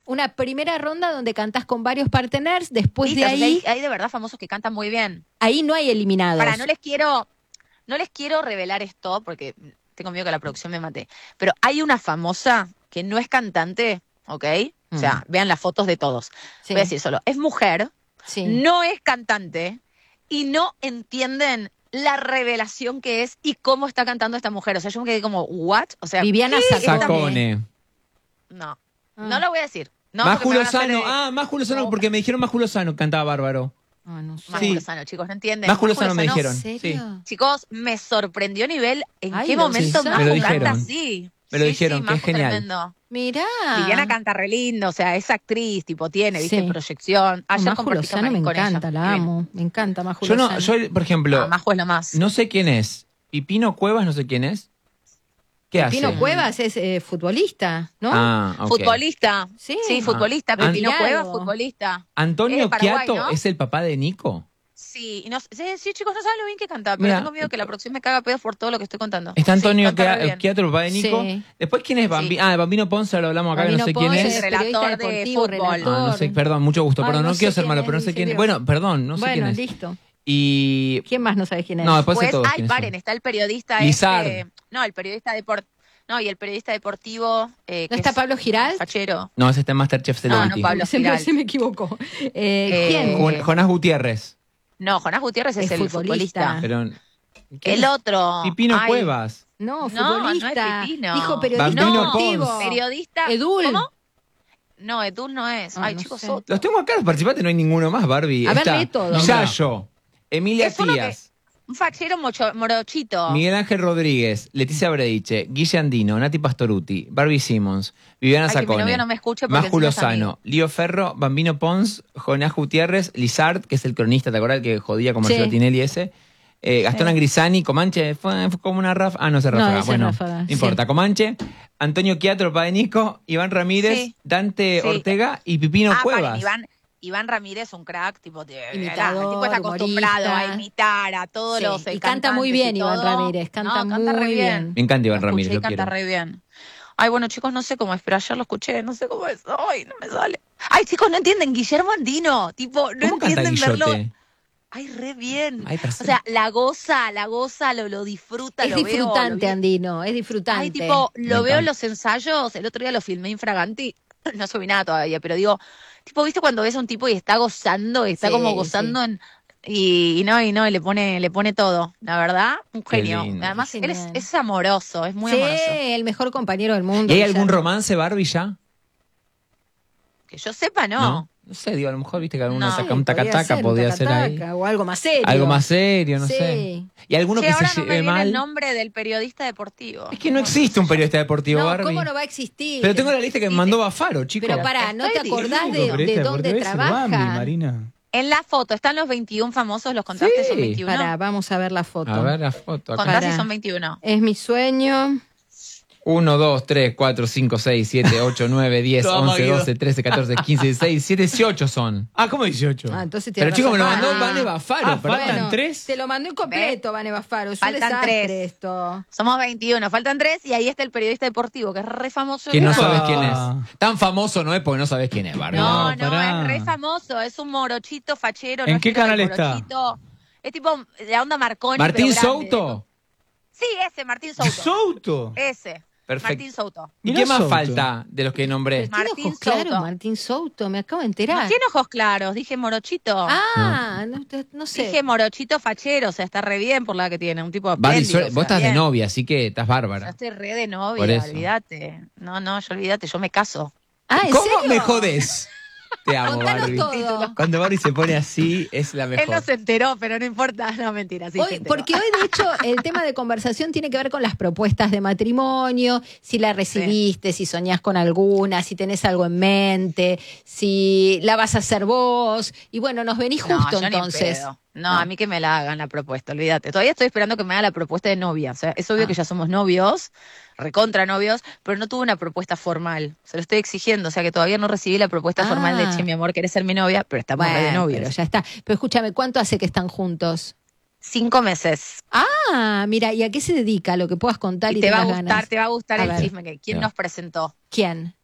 una primera ronda donde cantás con varios partners, después ¿Viste? de ahí, Hay de verdad famosos que cantan muy bien. ahí no hay eliminados. No les quiero revelar esto porque tengo miedo que la producción me mate. Pero hay una famosa que no es cantante, ¿ok? O sea, vean las fotos de todos. Sí. Voy a decir solo, es mujer, Sí. no es cantante y no entienden la revelación que es y cómo está cantando esta mujer. O sea, yo me quedé como, ¿what? O sea, Viviana ¿qué? Sacone. No, no lo voy a decir. No, Máju porque me van a hacer Lozano. Máju Lozano, No. porque me dijeron Máju Lozano, cantaba bárbaro. Ah, no sé. Máju Sí. Lozano, chicos, ¿no entienden? Máju Lozano me Lozano, dijeron. ¿En Sí. serio? Chicos, me sorprendió a nivel en Ay, qué lo momento sé. Máju Me lo canta dijeron. así. Me lo Sí, dijeron, sí, que es Máju genial. tremendo. Mirá. Viviana canta re lindo, o sea, es actriz, tipo, tiene, viste, Sí. proyección. Ayer Máju compartí Lozano camarín me con encanta, ella. la amo. Me encanta Máju Yo no, Lozano. yo, por ejemplo, Máju es lo más. no sé quién es. Pipino Cuevas, no sé quién es. ¿Qué hace? Pino Cuevas es futbolista, ¿no? Ah, ok. Futbolista. Sí. Sí, futbolista. Ah, Pepino retirado. Cuevas, futbolista. Antonio Es de Paraguay, Quiato ¿no? es el papá de Nico. Sí, y no, sí, chicos, no saben lo bien que canta, pero Mira. tengo miedo que la producción me caga pedos por todo lo que estoy contando. Está Antonio Sí, canta re bien. Quiato, el papá de Nico. Sí. Después, ¿quién es Bambino? Sí. Ah, Bambino Ponce, lo hablamos acá, que no sé Bambino quién Ponce, es. el periodista relator de deportivo, fútbol. relator. Ah, no sé, perdón, mucho gusto, Ay, perdón, no sé quiero ser quién malo, es, pero no sé en quién es. serio. Bueno, perdón, no sé quién Bueno, es. listo. Y... ¿Quién más no sabes quién es? No, después sé Pues, todos ay, quiénes paren, son. está el periodista Lizard. no, el periodista no, y el periodista deportivo que ¿No está es Pablo Giral? fachero. No, ese está en Masterchef Celebrity. no, Pablo Giral. Se me equivocó. ¿Quién? Jonás Gutiérrez. No, Jonás Gutiérrez es Es el futbolista. futbolista. Pero... El otro. Pipino Ay, Cuevas. No, No, no es futbolista. Pipino. Dijo periodista Bambino deportivo. Pons. Periodista. Edul. ¿Cómo? No, Edul no es. Ah, Ay, no chicos, sé. otro. Los tengo acá, los participantes, no hay ninguno más, Barbie. A ver, Está lee todo. Yayo, Emilia Es uno Tías, un fachero morochito. Miguel Ángel Rodríguez, Leticia Brediche, Guille Andino, Nati Pastoruti, Barbie Simmons, Viviana Ay, que mi Sacone, novio no me escuche porque Máju encima es Lozano, amigo. Lío Ferro, Bambino Pons, Jonás Gutiérrez, Lizard, que es el cronista, ¿te acordás el que jodía con Marcelo Sí. Tinelli ese? Gastón Sí. Angrisani, Comanche, fue como una ráfaga. Ah, no, ese No, ráfaga. ese Bueno, ráfaga, no importa. sí. Comanche, Antonio Quiatro, padre Nico, Iván Ramírez, Sí. Dante Sí. Ortega y Pipino Cuevas. Paren, Iván Ramírez, un crack, tipo, Imitador, el tipo está acostumbrado humorista. a imitar a todos Sí, los y canta muy cantantes bien y Iván todo. Ramírez, canta re muy bien. Me encanta Iván Lo Ramírez, escuché y lo canta quiero. re bien. Ay, bueno, chicos, no sé cómo es, pero ayer lo escuché, no sé cómo es. Ay, no me sale. Ay, chicos, no entienden, Guillermo Andino, tipo, no ¿Cómo canta entienden verlo. Guillote? Ay, re bien. Ay, O sea, la goza, lo disfruta, Es lo veo. disfrutante, lo vi- Andino, es disfrutante. Ay, tipo, lo Me veo en encanta. los ensayos, el otro día lo filmé infraganti, no subí nada todavía, pero digo, tipo, ¿viste cuando ves a un tipo y está gozando, está Sí, como gozando y le pone todo, la verdad, un Qué genio. lindo. Además, Qué él genial. es amoroso, es muy Sí, amoroso. el mejor compañero del mundo. ¿Y hay algún Guillermo. romance Barbie ya? Que yo sepa, no. No sé, digo, a lo mejor viste que alguno No. saca un Podría taca-taca, ser, podría un ser ahí. taca-taca, o algo más serio. Algo más serio, no Sí. sé. Y alguno Che, que ahora se no me lleve viene el mal. nombre del periodista deportivo. Es que no existe un periodista deportivo, No, Barbie. ¿cómo no va a existir? Pero tengo la lista que me mandó Bafaro, chicos. Pero pará, ¿no te Estoy acordás diciendo, de Periodista dónde deportivo, ese es Bambi, trabaja? Marina. En la foto, ¿están los 21 famosos? ¿Los contaste? Sí. Son 21. Pará, vamos a ver la foto. A ver la foto acá. Contá si Pará. son 21. Es mi sueño. 1, 2, 3, 4, 5, 6, 7, 8, 9, 10, Toma, 11, Guido. 12, 13, 14, 15, 16, 17, 18 son. Ah, ¿cómo 18? Ah, entonces Pero tienes chicos, me lo razón. mandó Ah. Vane Bafaro. Ah, perdón. faltan tres. Te lo mandó incompleto, Vane Bafaro. Es un Faltan desastre tres. esto. Somos 21, faltan 3 y ahí está el periodista deportivo, que es re famoso. Que no Epa. sabes quién es. Tan famoso no es porque no sabes quién es, Barbie. No, No, pará. es re famoso, es un morochito fachero. ¿En no es qué que lo del canal está? morochito. Es tipo la onda Marconi. Martín pero grande. Souto. Sí, ese, Martín Souto. Souto. Ese. Perfecto. Martín Souto. ¿Y Mirá qué más Souto. falta de los que nombré? Pero tiene Martín ojos claros, Souto. Martín Souto, me acabo de No enterar. tiene ojos claros, dije morochito. Ah, no sé. Dije morochito fachero, o sea, está re bien por la que tiene, un tipo de Barbie, apéndice, o sea, vos estás de bien. novia, así que estás Yo bárbara. estoy re de Por novia, eso. olvídate. No, yo olvídate, yo me caso. Ah, ¿en ¿Cómo serio? me jodés? Te amo, Contanos Barbie. todo. Cuando Barbie se pone así, es la Él mejor. no se enteró, pero no importa, no, mentira, sí se Hoy, enteró. porque hoy, de hecho, el tema de conversación tiene que ver con las propuestas de matrimonio, si la recibiste, si soñás con alguna, si tenés algo en mente, si la vas a hacer vos. Y bueno, nos venís justo yo ni en entonces. pedo. No, a mí que me la hagan la propuesta, olvídate. Todavía estoy esperando que me haga la propuesta de novia. O sea, es obvio que ya somos novios, recontra novios, pero no tuve una propuesta formal. Se lo estoy exigiendo, o sea que todavía no recibí la propuesta formal de, che, mi amor, ¿querés ser mi novia? Pero estamos re de Bueno, novios. pero ya está. Pero escúchame, ¿cuánto hace que están juntos? 5 meses. Ah, mira, ¿y a qué se dedica? Lo que puedas contar y Y te va a tengas gustar, ganas. te va a gustar A el ver. chisme. ¿Quién nos presentó? ¿Quién?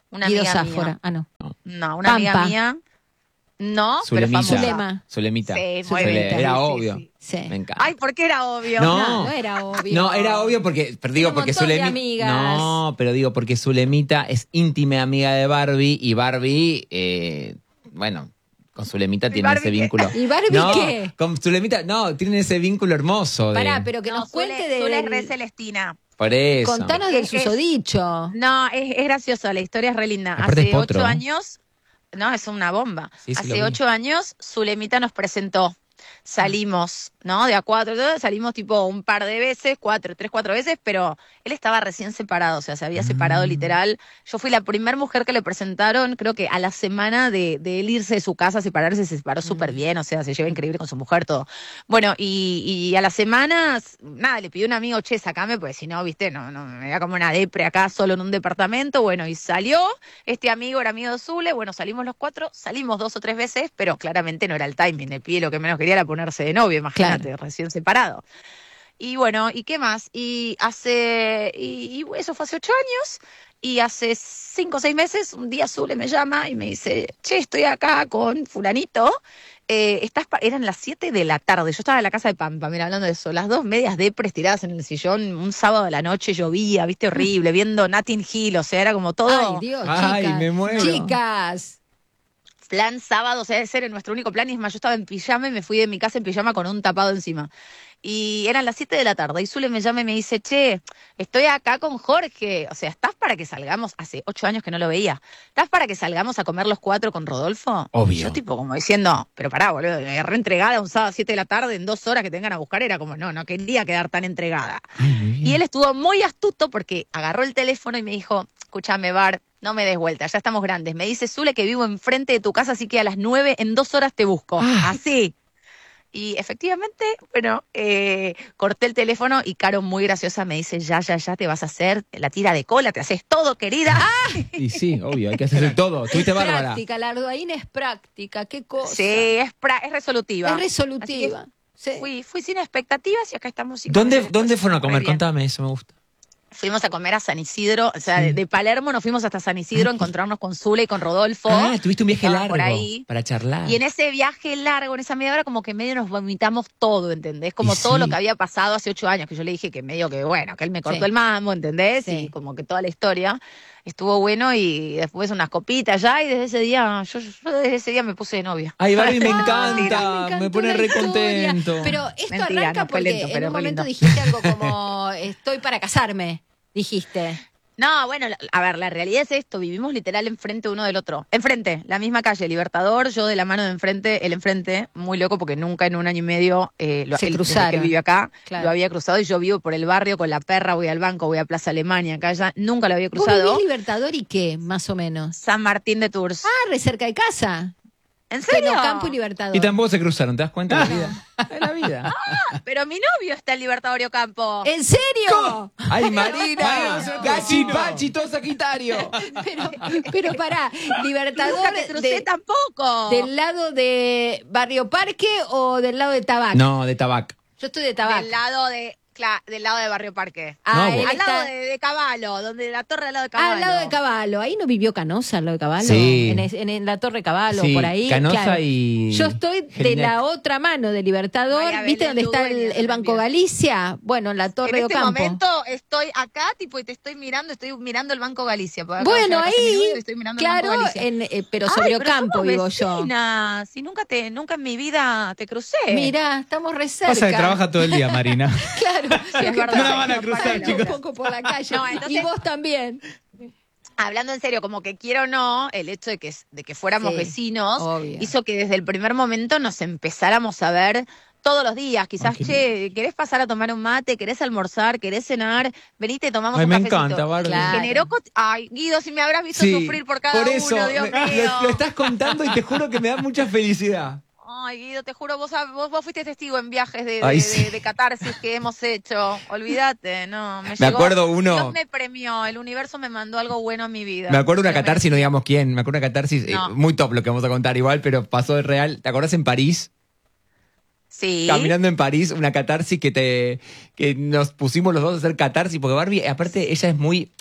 Una Guido amiga Sáfora. mía. Ah, no. No, una amiga Pampa. mía. No, Zulemita. pero famosa. Zulema. Zulemita. Sí, muy Zule- bien. Era Sí, obvio. sí. Sí. Me encanta. Ay, ¿por qué era obvio? No era obvio. No, era obvio porque, pero digo, Tiene un porque montón de Zulemita. amigas. No, pero digo, porque Zulemita es íntima amiga de Barbie y Barbie, bueno, con Zulemita tienen Barbie ese qué? vínculo. ¿Y Barbie no, qué? Con Zulemita, no, tienen ese vínculo hermoso. Pará, pero que No, nos cuente de. Zule es re Celestina. Por eso. Contanos del susodicho. No, es gracioso, la historia es re linda. Aparte es Hace potro. 8 años, no, es una bomba. Sí, sí, lo Hace vi. 8 años, Zulemita nos presentó. Salimos, ¿no? De a 4, salimos tipo un par de veces, 3, 4 veces, pero él estaba recién separado, o sea, se había separado literal. Yo fui la primera mujer que le presentaron, creo que a la semana de él irse de su casa, separarse, se separó súper bien, o sea, se lleva increíble con su mujer, todo. Bueno, y a las semanas, nada, le pidió a un amigo, che, sacame, pues si no, viste, no, me da como una depre acá solo en un departamento, bueno, y salió, este amigo era amigo de Zule, bueno, salimos los 4, salimos 2 o 3 veces, pero claramente no era el timing, el pibe lo que menos quería era ponerse de novio, imagínate, recién separado. Y bueno, ¿y qué más? Y eso fue hace 8 años, y hace 5 o 6 meses, un día Zule me llama y me dice, che, estoy acá con fulanito, eran las 7 de la tarde, yo estaba en la casa de Pampa, mira, hablando de eso, las 2 medias depres tiradas en el sillón, un sábado de la noche llovía, viste, horrible, viendo Notting Hill, o sea, era como todo... Ay, Dios, Ay, chicas. me muero. Chicas. Plan sábado, o sea, ese era nuestro único plan. Y es más, yo estaba en pijama y me fui de mi casa en pijama con un tapado encima. Y eran las 7 de la tarde. Y Zule me llama y me dice, che, estoy acá con Jorge. O sea, ¿estás para que salgamos? Hace 8 años que no lo veía. ¿Estás para que salgamos a comer los 4 con Rodolfo? Obvio. Yo tipo como diciendo, pero pará, boludo, me reentregada un sábado a 7 de la tarde en 2 horas que te vengan a buscar. Era como, no quería quedar tan entregada. Ay, muy bien. Y él estuvo muy astuto porque agarró el teléfono y me dijo, escúchame, Bar, no me des vuelta, ya estamos grandes. Me dice Zule que vivo enfrente de tu casa, así que a las 9 en 2 horas te busco. Así. Y efectivamente, bueno, corté el teléfono y Caro, muy graciosa, me dice, ya, te vas a hacer la tira de cola, te haces todo, querida. Y sí, obvio, hay que hacer todo. Tuviste Bárbara. Práctica, la Arduina es práctica, qué cosa. Sí, es resolutiva. Es resolutiva. Sí. Fui sin expectativas y acá estamos. Sin ¿Dónde expectativas. fueron a Re comer? bien. Contame, eso me gusta. Fuimos a comer a San Isidro, o sea, de Palermo nos fuimos hasta San Isidro a encontrarnos con Zule y con Rodolfo. Ah, tuviste un viaje Estaban largo por ahí. para charlar. Y en ese viaje largo, en esa media hora, como que medio nos vomitamos todo, ¿entendés? Como Y todo sí. lo que había pasado hace 8 años, que yo le dije que medio que, bueno, que él me cortó Sí. el mambo, ¿entendés? Sí. Y como que toda la historia estuvo bueno y después unas copitas ya, y desde ese día, yo desde ese día me puse de novia. Ay, Barbie, me Ay, encanta. encantó Me pone la re historia. contento. Pero esto Mentira, arranca no fue porque lento, en pero un re momento lindo. dijiste algo como estoy para casarme, dijiste. No, bueno, a ver, la realidad es esto, vivimos literal enfrente uno del otro. Enfrente, la misma calle, Libertador, yo de la mano de enfrente, él enfrente, muy loco porque nunca en un año y medio Se él, desde cruzaron. que vive acá, Claro. lo había cruzado y yo vivo por el barrio con la perra, voy al banco, voy a Plaza Alemania, acá ya nunca lo había ¿Vos cruzado. vivís Libertador y qué, más o menos? San Martín de Tours. Ah, re cerca de casa. ¿En serio? Campo y Libertador. Y tampoco se cruzaron, ¿te das cuenta? De la vida. De la vida. Pero mi novio está en Libertador Campo. ¿En serio? ¡Ay, Marina, Marina! ¡Gachipachi, todo Sagitario! Pero pará, Libertador Nunca me crucé tampoco. ¿del lado de Barrio Parque o del lado de Tabac? No, de tabac. Yo estoy de Tabac. Del lado de Barrio Parque. Ah, No, él vos. Al lado está... de Caballo, donde la torre al lado de Ah, Caballo. al lado de Caballo. Ahí no vivió Canosa, al lado de Caballo. Sí. En la Torre Caballo, Sí, por ahí. Canosa claro. y Yo estoy de Jelinek. la otra mano de Libertador. María ¿Viste Belén dónde está Ludueña el Banco también. Galicia? Bueno, en la Torre En de este Ocampo. momento estoy acá, tipo, y te estoy mirando el Banco Galicia. porque acá Bueno, estoy en la casa de mi ahí, novio y estoy mirando el claro, Banco Galicia. pero Ay, sobre pero Ocampo somos vivo yo. vecinas. Si nunca en mi vida te crucé. Mirá, estamos re cerca. Pasa que trabaja todo el día, Marina. Claro, Sí, es verdad. No la van a No, cruzar, para, chicos. un poco por la calle. No, entonces- Y vos también. Hablando en serio, como que quiero o no, el hecho de que fuéramos Sí, vecinos obvio. hizo que desde el primer momento nos empezáramos a ver todos los días. Quizás, Ay, qué che, ¿querés pasar a tomar un mate? ¿Querés almorzar? ¿Querés cenar? Venite, tomamos Ay, un me cafecito. encanta, Barbie. Claro. Ay, Guido, si me habrás visto sufrir por cada por eso, uno, Dios me- mío. lo estás contando y te juro que me da mucha felicidad. Ay, Guido, te juro, vos fuiste testigo en viajes Ay, sí. de catarsis que hemos hecho. Olvídate, no. Me Me acuerdo uno- Dios me premió, el universo me mandó algo bueno a mi vida. Me acuerdo una Se lo catarsis, no digamos quién, me acuerdo una catarsis, No. muy top lo que vamos a contar igual, pero pasó de real. ¿Te acordás en París? Sí. caminando en París, una catarsis que nos pusimos los dos a hacer catarsis, porque Barbie, aparte, ella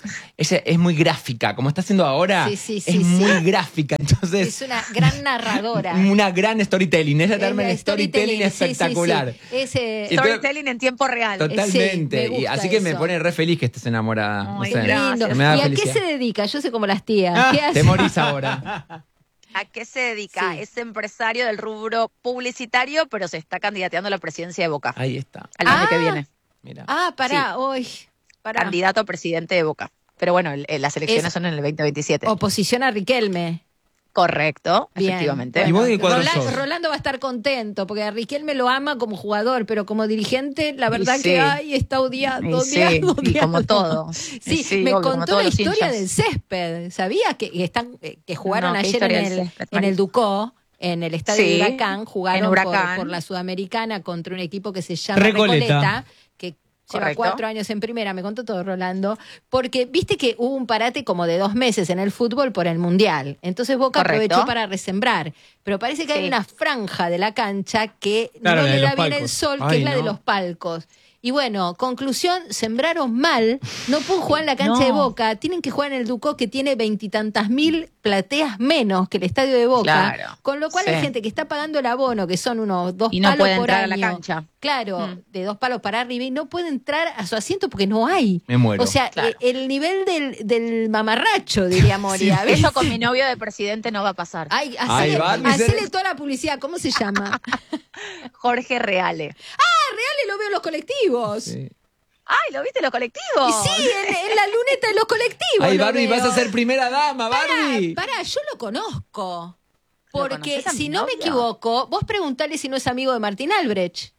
es muy gráfica, como está haciendo ahora, es muy gráfica, entonces... Es una gran narradora. Una gran storytelling, ella te arma el storytelling, espectacular. Storytelling en tiempo real. Totalmente, me y así que me eso. pone re feliz que estés enamorada. Ay, no sé, Lindo. me da ¿Y a felicidad. qué se dedica? Yo sé como las tías. ¿Qué hace? Te morís ahora. ¿A qué se dedica? Sí. Es empresario del rubro publicitario, pero se está candidateando a la presidencia de Boca Ahí está. al año que viene. Mira. Ah, pará, hoy. Pará. Candidato a presidente de Boca. Pero bueno, las elecciones son en el 2027. Oposición a Riquelme. Correcto, Bien. efectivamente. ¿Y vos de qué cuadro sos? Rolando va a estar contento porque a Riquelme lo ama como jugador, pero como dirigente, la verdad Y que sí. está odiado, Y sí, odiado, y como odiado. todo. Sí, Sí, me obvio, como contó todos la los historia hinchas. del césped. ¿Sabías que jugaron No, ¿qué ayer historia en del el, césped, en el Ducó? En el estadio Sí, de Huracán, jugaron en Huracán. por la Sudamericana contra un equipo que se llama Recoleta. Recoleta, que lleva Correcto. 4 años en primera, me contó todo Rolando, porque viste que hubo un parate como de 2 meses en el fútbol por el Mundial. Entonces Boca Correcto. aprovechó para resembrar. Pero parece que hay Sí. una franja de la cancha que Claro, no la de le da los bien el palcos. sol, que Ay, es la de no. los palcos. Y bueno, conclusión, sembraron mal, no pueden jugar en la cancha No. de Boca, tienen que jugar en el Ducó que tiene 20 mil plateas menos que el estadio de Boca, Claro, con lo cual sí. hay gente que está pagando el abono, que son unos 2 Y no palos puede por entrar año. a la cancha. Claro, de 2 palos para arriba y no puede entrar a su asiento porque no hay. Me muero. O sea, Claro. el nivel del mamarracho, diría Moria. ¿ves? Eso con mi novio de presidente no va a pasar. Ay, Ay, Barbie, hacele toda la publicidad, ¿cómo se llama? Jorge Reale. Reales lo veo en los colectivos. Sí. Ay, ¿lo viste en los colectivos? Y sí, en la luneta de los colectivos. Ay, lo Barbie, veo. vas a ser primera dama, Barbie. Pará, yo lo conozco. ¿Lo Porque conoces a mi si no me novio? equivoco, vos preguntale si no es amigo de Martín Albrecht,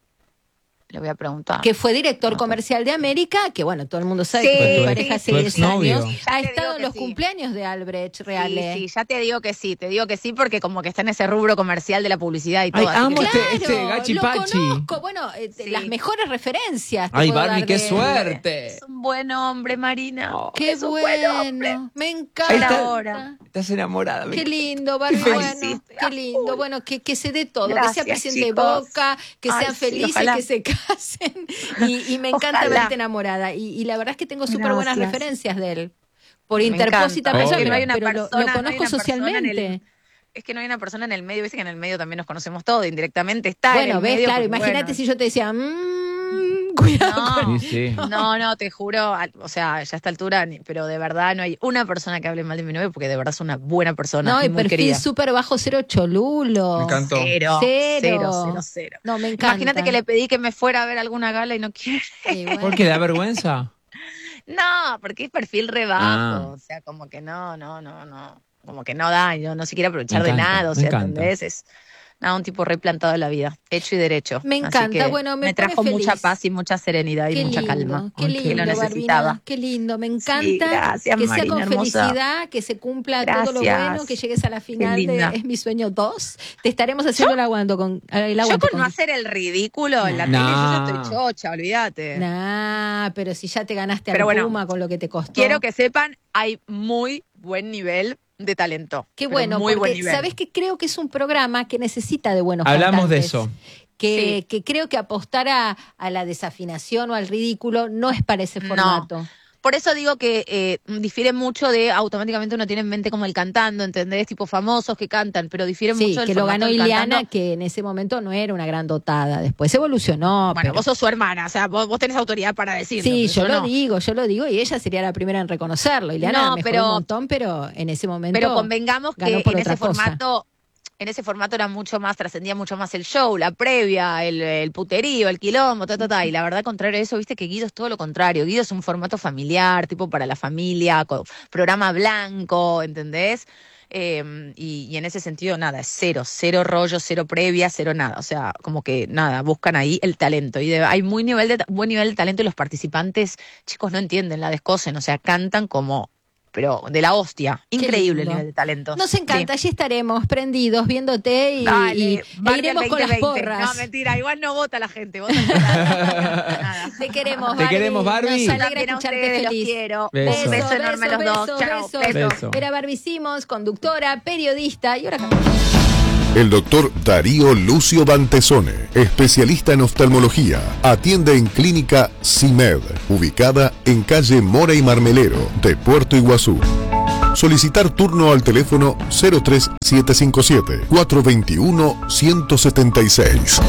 Le voy a preguntar. que fue director comercial de América, que bueno, todo el mundo sabe Sí, que tu fue ex- pareja hace tu 10 exnovio. años. Sí, ya Ha te estado digo en que los sí. cumpleaños de Albrecht, Reale. Sí, ya te digo que sí, porque como que está en ese rubro comercial de la publicidad y todo. Ay, así amo que- este gachi lo pachi. conozco. Bueno, Sí. las mejores referencias. te Ay, puedo Barbie, dar qué de él. suerte. Es un buen hombre, Marina. Qué Es un buen hombre. bueno, me Ahí encanta. está. ahora. Estás enamorada. Qué lindo, Barbie, Ay, bueno, sí, qué lindo, bueno, que se dé todo, que sea Gracias, presidente de chicos. Boca, que Ay, sean sí, felices, ojalá. que se casen, y me encanta Ojalá. verte enamorada, y la verdad es que tengo súper buenas Gracias. referencias de él, por Me interpósita encanta. persona, Es que no hay una pero persona- lo no hay conozco una persona socialmente. Es que no hay una persona en el medio, viste que en el medio también nos conocemos todos, indirectamente está en Bueno, el ves, medio, claro, porque, imagínate bueno, si yo te decía, cuidado No. con... Sí, sí. No, te juro, o sea, ya a esta altura, pero de verdad no hay una persona que hable mal de mi novio porque de verdad es una buena persona No, y y muy perfil querida. súper bajo, cero cholulo. Me encantó. Cero. No, me encanta. Imagínate que le pedí que me fuera a ver alguna gala y no quiere. Sí, bueno. ¿Por qué? ¿Da vergüenza? No, porque es perfil rebajo. Ah. O sea, como que no. Como que no da, no se quiere aprovechar Me de encanta, nada, o me sea, encanta. ¿entendés? Es nada, un tipo replantado de la vida, hecho y derecho. Me Así encanta, que bueno, me me trajo pone mucha feliz. paz y mucha serenidad y Qué mucha lindo, calma. qué que lindo, lo necesitaba. Barbina, qué lindo, me encanta Sí, gracias, que sea Marina, con hermosa. felicidad, que se cumpla todo lo Gracias. bueno, que llegues a la final de linda. Es mi sueño 2. Te estaremos haciendo el aguanto con el Yo aguanto con no hacer el ridículo en la No. tele, yo ya estoy chocha, olvídate. Nah, pero si ya te ganaste Pero al bueno, Puma con lo que te costó. Quiero que sepan, hay muy buen nivel de talento. Qué pero bueno, muy buen porque nivel. sabes que creo que es un programa que necesita de buenos Hablamos de cantantes. eso. Que creo que apostar a la desafinación o al ridículo no es para ese No. formato. Por eso digo que difiere mucho de automáticamente uno tiene en mente como el cantando, ¿entendés? Tipo famosos que cantan, pero difiere Sí, mucho del que lo formato ganó del Ileana, cantando. que en ese momento no era una gran dotada. Después evolucionó. Bueno, pero... vos sos su hermana, o sea, vos tenés autoridad para decirlo. Sí, pero yo lo digo, y ella sería la primera en reconocerlo. Ileana No, mejoró pero- un montón, pero en ese momento Pero convengamos ganó que por en otra ese cosa. formato, en ese formato era mucho más, trascendía mucho más el show, la previa, el puterío, el quilombo, y la verdad, contrario a eso, viste que Guido es todo lo contrario. Guido es un formato familiar, tipo para la familia, programa blanco, ¿entendés? Y en ese sentido, nada, es cero rollo, cero previa, cero nada. O sea, como que nada, buscan ahí el talento. Y hay buen nivel de talento y los participantes, chicos, no entienden, la descosen, o sea, cantan como, pero de la hostia. Increíble el lindo. nivel de talento. Nos encanta, Sí. allí estaremos prendidos viéndote y, Dale, y- e Barbie iremos al con las 2020. porras. No, mentira, igual no vota la gente, vota el jurado. Nada. Te queremos, Te queremos, Barbie. Nos alegra También a escucharte ustedes los feliz. quiero. Beso. Un beso enorme a los dos. Chao. beso. Beso. Era Barbie Simons, conductora, periodista y ahora cantante. El doctor Darío Lucio Bantesone, especialista en oftalmología, atiende en Clínica CIMED, ubicada en calle Mora y Marmelero de Puerto Iguazú. Solicitar turno al teléfono 03775-421-176.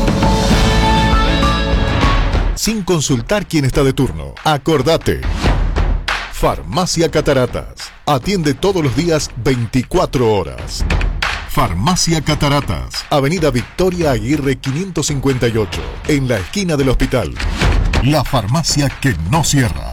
Sin consultar quién está de turno, acordate. Farmacia Cataratas. Atiende todos los días 24 horas. Farmacia Cataratas, Avenida Victoria Aguirre 558, en la esquina del hospital. La farmacia que no cierra.